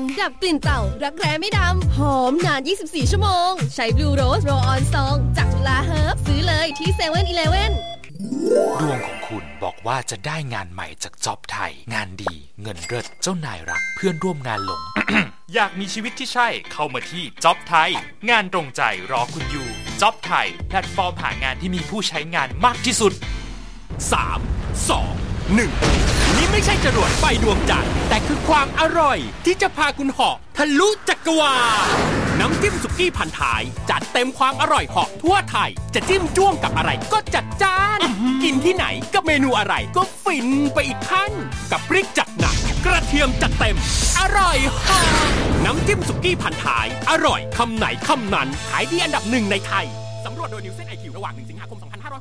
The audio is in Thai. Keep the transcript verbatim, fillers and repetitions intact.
ดับกลิ่นเต่ารักแร้ไม่ดำหอมนานยี่สิบสี่ชั่วโมงใช้ Blue Rose Roll On Song จากจุฬาเฮิร์บซื้อเลยที่ เซเว่น อีเลฟเว่นดวงของคุณบอกว่าจะได้งานใหม่จากจ็อบไทยงานดีเงินเลิศเจ้านายรักเพื่อนร่วมงานหลง อยากมีชีวิตที่ใช่เข้ามาที่จ็อบไทยงานตรงใจรอคุณอยู่จ็อบไทยแพลตฟอร์มหางานที่มีผู้ใช้งานมากที่สุดสาม สอง หนึ่งนี่ไม่ใช่จรวดไฟดวงจันทร์แต่คือความอร่อยที่จะพาคุณเหาะทะลุจักรวาลน้ำจิ้มสุกี้พันท้ายจัดเต็มความอร่อยเหาะทั่วไทยจะจิ้มจ้วงกับอะไรก็จัดจ้านกินที่ไหนกับเมนูอะไรก็ฟินไปอีกขั้นกับพริกจัดหนักกระเทียมจัดเต็มอร่อยเหาะน้ำจิ้มสุกี้พันท้ายอร่อยคำไหนคำนั้นขายดีอันดับหนึ่งในไทยสำรวจโดยนิวเซน ไอ คิว ระหว่างหนึ่งสิงหาคม